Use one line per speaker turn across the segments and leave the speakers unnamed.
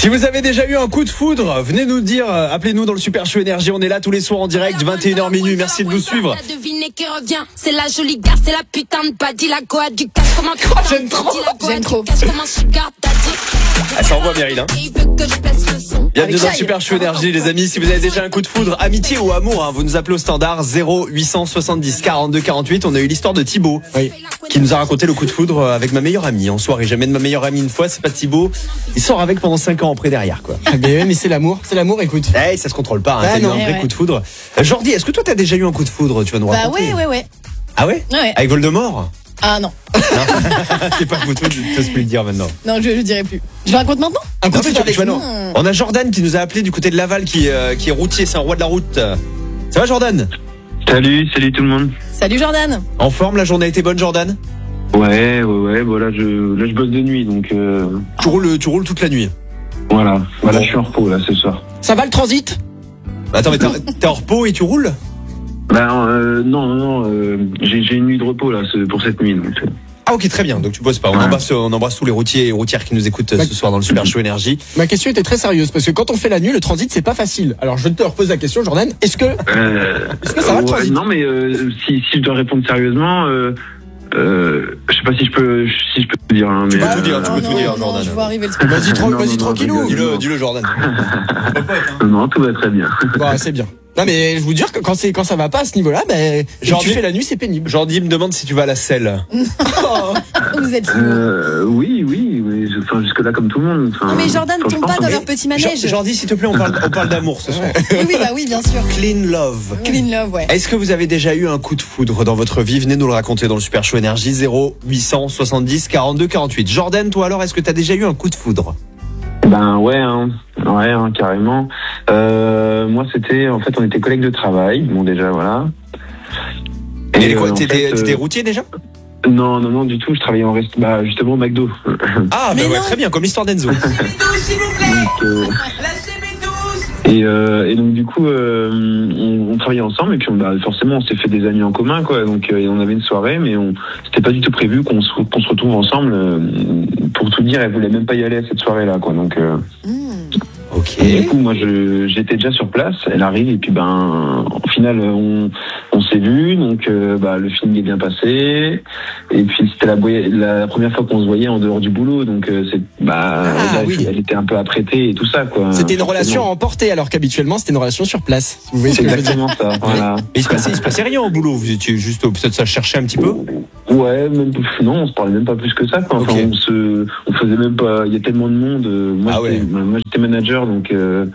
Si vous avez déjà eu un coup de foudre, venez nous dire, appelez-nous dans le Super Show Énergie, on est là tous les soirs en direct, 21h minuit, merci de nous suivre.
C'est la jolie gare, c'est la putain de badi, la goa du cash, comment
J'aime trop.
Ah, ça envoie Meryl, hein. Bienvenue dans le Super Show Énergie, les amis. Si vous avez déjà un coup de foudre, amitié ou amour, hein, vous nous appelez au standard 0870 42 48. On a eu l'histoire de Thibaut, qui nous a raconté le coup de foudre avec ma meilleure amie en soirée. J'amène ma meilleure amie une fois, c'est pas Thibaut. Il sort avec pendant 5 ans après derrière, quoi.
Mais c'est l'amour, écoute.
Eh, ça se contrôle pas, hein. T'as eu un vrai coup de foudre. Jordi, est-ce que toi t'as déjà eu un coup de foudre? Tu vas nous raconter.
Ouais.
Ah ouais? Avec Voldemort?
Ah non.
C'est pas un coup de foudre, je peux plus le dire maintenant.
Non, je dirai plus. Je le raconte maintenant?
Un coup de foudre avec nous. On a Jordan qui nous a appelé du côté de Laval, qui est routier, c'est un roi de la route. Ça va, Jordan?
Salut tout le monde.
Salut Jordan.
En forme, la journée a été bonne, Jordan?
Ouais. Bon, là, je bosse de nuit, donc.
Tu roules toute la nuit.
Voilà, je suis en repos là ce soir.
Ça va le transit?
Attends, mais t'es en repos et tu roules?
Non, j'ai une nuit de repos là pour cette nuit. Donc.
Ah ok, très bien, donc tu bosses pas. On embrasse tous les routiers et routières qui nous écoutent ce soir dans le Super Show Énergie.
Ma question était très sérieuse, parce que quand on fait la nuit, le transit c'est pas facile. Alors je te repose la question, Jordan, est-ce que ça va le transit?
Non, mais si je dois répondre sérieusement, je sais pas si je peux dire. Hein, mais,
tu peux tout dire, Jordan.
Je vois arriver le truc.
Vas-y tranquillou.
Dis-le, Jordan.
Non, tout va très bien.
Bah, c'est bien. Non mais je vous dire que quand ça va pas à ce niveau-là, tu fais la nuit, c'est pénible.
Jordi me demande si tu vas à la selle.
Vous êtes
oui, enfin jusque là comme tout le monde.
Non mais Jordan tombe pas dans leur petit manège.
Jordi, s'il te plaît, on parle d'amour ce soir.
Oui, bien sûr.
Clean love.
Clean love, ouais.
Est-ce que vous avez déjà eu un coup de foudre dans votre vie? Venez nous le raconter dans le Super Show Énergie 0870 42 48. Jordan, toi alors, est-ce que t'as déjà eu un coup de foudre?
Ouais, carrément. Moi, on était collègues de travail. Bon, déjà, voilà.
Et quoi, t'étais routier déjà?
Non, du tout. Je travaillais en justement, au McDo.
Ah, très bien, comme l'histoire d'Enzo.
Et donc du coup on travaillait ensemble et puis forcément on s'est fait des amis en commun quoi, donc on avait une soirée mais c'était pas du tout prévu qu'on se retrouve ensemble. Pour tout dire, elle voulait même pas y aller à cette soirée là quoi, donc
ok.
Et du coup moi j'étais déjà sur place, elle arrive et puis au final on s'est vu, donc le film est bien passé et puis c'était la première fois qu'on se voyait en dehors du boulot, donc elle était un peu apprêtée et tout ça quoi.
C'était une relation emportée alors qu'habituellement c'était une relation sur place.
Vous voyez, c'est exactement ça. Voilà.
Et il se passait rien au boulot, vous étiez juste peut-être ça cherchait un petit peu.
Ouais, non, on se parlait même pas plus que ça quoi. Enfin, on faisait même pas, il y a tellement de monde. Moi j'étais manager, donc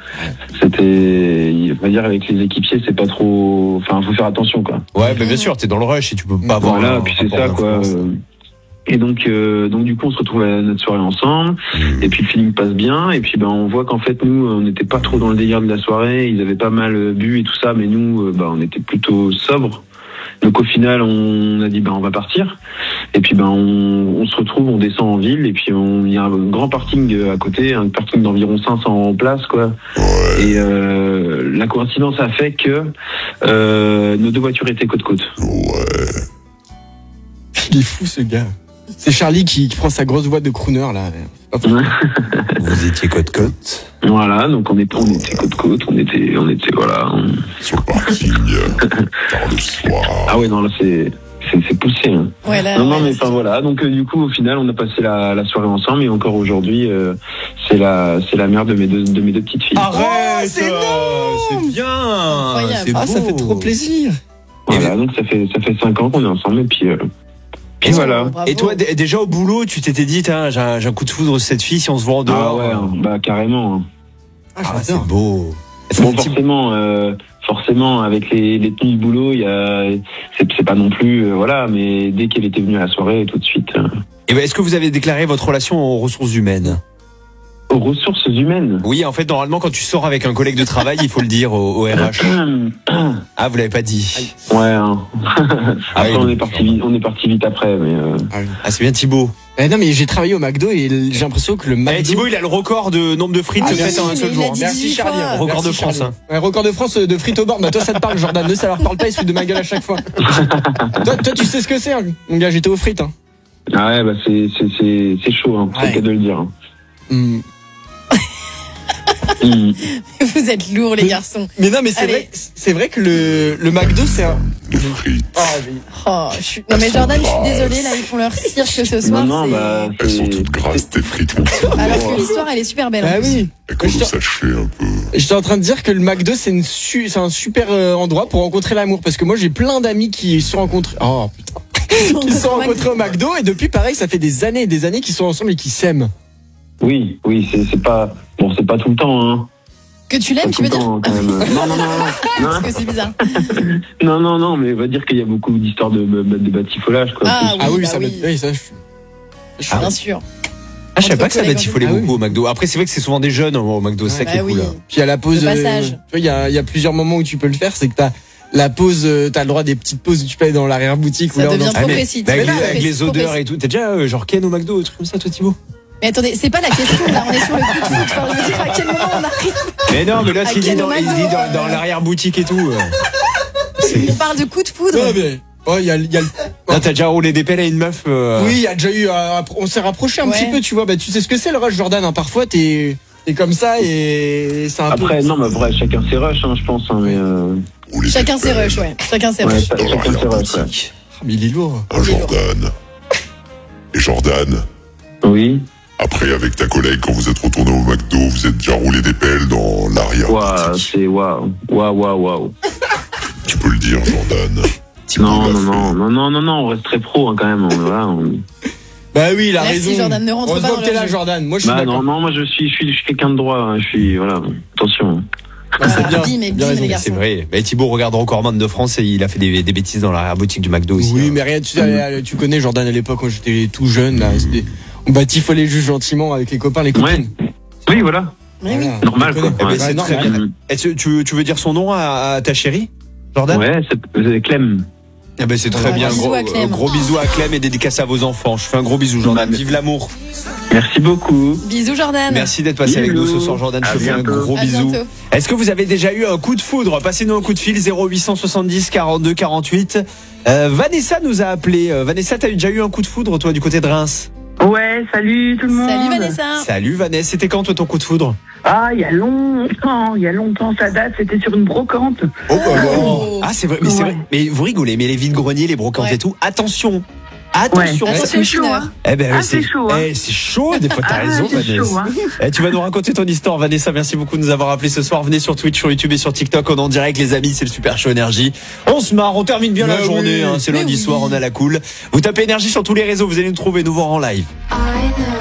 c'était, on va dire, avec les équipiers c'est pas trop, enfin faut faire attention quoi.
Ouais, bien sûr, t'es dans le rush et tu peux pas avoir.
Voilà, puis c'est ça quoi. Et donc du coup on se retrouve à notre soirée ensemble et puis le feeling passe bien et puis on voit qu'en fait nous on n'était pas trop dans le délire de la soirée, ils avaient pas mal bu et tout ça, mais nous on était plutôt sobres. Donc au final on a dit on va partir et puis on se retrouve, on descend en ville et puis il y a un grand parking à côté, un parking d'environ 500 places quoi. Et la coïncidence a fait que nos deux voitures étaient côte à côte.
Ouais.
Il est fou ce gars. C'est Charlie qui prend sa grosse voix de crooner là.
Vous étiez côte-côte.
Voilà, donc on était côte-côte, on était voilà.
Sur le parking, tard le soir.
Ah ouais, non là c'est poussé. Hein.
Ouais, là,
non mais enfin voilà, donc du coup au final on a passé la soirée ensemble et encore aujourd'hui c'est la mère de mes deux petites filles.
Arrête,
c'est
bien.
Incroyable.
C'est beau.
Ça fait trop plaisir.
Voilà, donc ça fait 5 ans qu'on est ensemble et puis
et
voilà.
Bravo.
Et toi, déjà au boulot, tu t'étais dit, j'ai un coup de foudre sur cette fille si on se voit en dehors.
Ah ouais, carrément.
C'est beau.
Bon, forcément, avec les tenues de boulot, c'est pas non plus, mais dès qu'elle était venue à la soirée, tout de suite.
Et est-ce que vous avez déclaré votre relation aux ressources humaines?
Aux ressources humaines?
Oui, en fait, normalement, quand tu sors avec un collègue de travail, il faut le dire au RH. Ah, vous l'avez pas dit?
Ouais. Après, on est parti vite après, mais.
Ah, c'est bien Thibaut.
Non mais j'ai travaillé au McDo et j'ai l'impression que le McDo...
Thibaut, il a le record de nombre de frites faites en un seul jour.
Merci Charlie.
Record de France.
Ouais, record de France de frites au bord. Toi ça te parle Jordan, ne ça leur parle pas, il se fout de ma gueule à chaque fois. toi tu sais ce que c'est, hein. Mon gars, j'étais aux frites. Hein.
Ah ouais, c'est chaud, hein. C'est le cas de le dire. Hein.
Vous êtes lourds, les garçons.
Mais non, mais
Allez.
c'est vrai que le McDo, c'est un.
Les frites.
Non mais Jordan, je suis désolée, là ils font leur cirque ce soir.
Non,
Elles sont toutes grasses, tes frites.
Alors que l'histoire elle est super belle.
Ah
en plus.
oui.
Elles commencent à sécher un peu.
J'étais en train de dire que le McDo, c'est un super endroit pour rencontrer l'amour. Parce que moi, j'ai plein d'amis qui se sont rencontrés. Oh putain. Qui se sont rencontrés au McDo et depuis, pareil, ça fait des années et des années qu'ils sont ensemble et qu'ils s'aiment.
Oui, c'est pas tout le temps, hein.
Que tu l'aimes, tu veux dire?
Quand même. Non.
Parce que c'est bizarre.
Non, mais on va dire qu'il y a beaucoup d'histoires de batifolage, quoi.
Ah oui,
ça
oui.
oui, ça.
Bien sûr.
Ah, je savais pas que ça batifolait
Ah oui.
beaucoup au McDo. Après, c'est vrai que c'est souvent des jeunes au McDo, c'est ça qui est
Bah oui.
cool.
Puis à la pause,
Le passage.
tu vois, il y a plusieurs moments où tu peux le faire. C'est que t'as la pause, t'as le droit des petites pauses où tu peux aller dans l'arrière-boutique.
Ça
ou là,
devient
dans-
trop précis.
Avec les odeurs et tout. T'es déjà genre Ken au McDo, un truc comme ça, toi, Thibaut?
Mais attendez, c'est pas la question là, on est sur le coup de foot. Enfin, je veux dire, à quel moment on arrive?
Mais non, mais l'autre,
À
il dit
Ken au
dans
McDo,
dans l'arrière-boutique et tout.
On parle de coup de foudre.
Non, mais. Il y a le.
Non, t'as déjà roulé des pelles à une meuf.
Oui, il y a déjà eu. On s'est rapproché un
Ouais.
petit peu, tu vois. Bah, tu sais ce que c'est le rush, Jordan. Hein. Parfois, t'es comme ça et c'est un
Après,
peu.
non, mais après, chacun ses rushs, hein, je pense, hein, mais
Ou les
Chacun ses
épelles.
rushs, ouais. Chacun ses
ouais,
rushs.
chacun ses rushs, ouais.
Ah, mais il est lourd.
Un Jordan. Et Jordan,
Oui.
après, avec ta collègue, quand vous êtes retourné au McDo, vous êtes déjà roulé des pelles dans l'arrière.
Waouh, c'est waouh.
Tu peux le dire, Jordan.
Non, on reste très pro, hein, quand même.
Bah oui, il a
Merci,
raison.
Jordan, ne rentre
Heureusement
pas dans
que t'es
leur
là,
jeu.
Jordan. Moi, je suis
Bah
d'accord.
non, moi je suis quelqu'un de droit, hein, voilà, attention.
Ah, c'est bien.
Bim et
Bien
bim,
raison.
les
C'est
garçons.
vrai. Mais Thibaut regarde Recordman de France et il a fait des bêtises dans l'arrière-boutique du McDo aussi.
Oui,
hein.
mais rien, tu connais Jordan à l'époque quand j'étais tout jeune. Là, on batifolait juste gentiment avec les copains, les copines.
Oui, voilà,
Mais oui.
Voilà,
normal,
on
quoi.
connaît.
Eh ben, c'est
Ouais,
très
normal.
bien. Est-ce que tu veux dire son nom à ta chérie, Jordan?
Ouais, c'est Clem.
Eh ben, c'est très
Ouais,
bien.
bisous à Clem.
Gros bisous à Clem et dédicace à vos enfants. Je fais un gros bisou, Jordan. Vive l'amour.
Merci beaucoup.
Bisous, Jordan.
Merci d'être passé avec nous
Bisous.
ce soir, Jordan. Je
À
te fais un
bientôt.
gros
À
bisou.
bientôt.
Est-ce que vous avez déjà eu un coup de foudre? Passez-nous un coup de fil 0870 42 48. Vanessa nous a appelé. Vanessa, t'as déjà eu un coup de foudre, toi, du côté de Reims?
Ouais, salut tout le monde.
Salut Vanessa.
Salut Vanessa, c'était quand toi ton coup de foudre?
Ah, il y a longtemps, ça date, c'était sur une brocante.
Oh.
Ah, c'est vrai, mais c'est
Ouais.
vrai. Mais vous rigolez, mais les vides-greniers, les brocantes
Ouais.
et tout, attention.
Ouais.
Attention.
Attention,
c'est chaud,
Chineur.
hein.
Eh ben,
Ah, c'est chaud, hein.
c'est chaud, des fois, t'as raison,
c'est
Vanessa.
chaud, hein.
Tu vas nous raconter ton histoire, Vanessa. Merci beaucoup de nous avoir appelé ce soir. Venez sur Twitch, sur YouTube et sur TikTok. On est en direct, les amis. C'est le Super Show Énergie. On se marre, on termine bien la
Mais
journée.
oui.
Hein. C'est
Mais
lundi
oui.
soir, on a la cool. Vous tapez Énergie sur tous les réseaux. Vous allez nous trouver, nous voir en live.